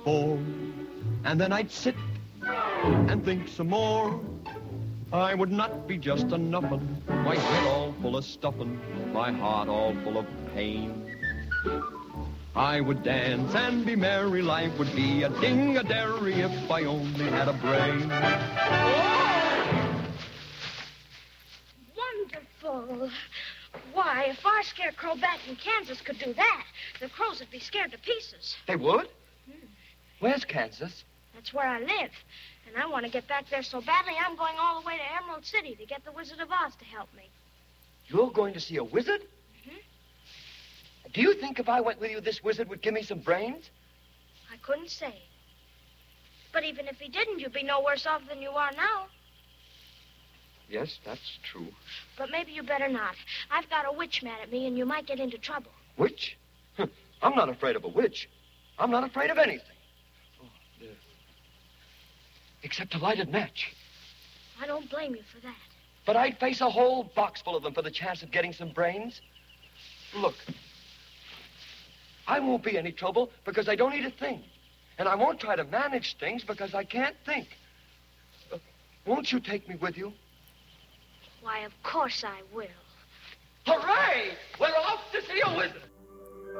before. And then I'd sit and think some more. I would not be just a nuffin', my head all full of stuffin', my heart all full of pain. I would dance and be merry, life would be a ding-a-dairy if I only had a brain. Wonderful. Why, if our scarecrow back in Kansas could do that, the crows would be scared to pieces. They would? Where's Kansas? That's where I live. And I want to get back there so badly, I'm going all the way to Emerald City to get the Wizard of Oz to help me. You're going to see a wizard? Mm-hmm. Do you think if I went with you, this wizard would give me some brains? I couldn't say. But even if he didn't, you'd be no worse off than you are now. Yes, that's true. But maybe you better not. I've got a witch mad at me, and you might get into trouble. Witch? I'm not afraid of a witch. I'm not afraid of anything. Except a lighted match. I don't blame you for that. But I'd face a whole box full of them for the chance of getting some brains. Look, I won't be any trouble because I don't need a thing. And I won't try to manage things because I can't think. Won't you take me with you? Why, of course I will. Hooray! We're off to see a wizard.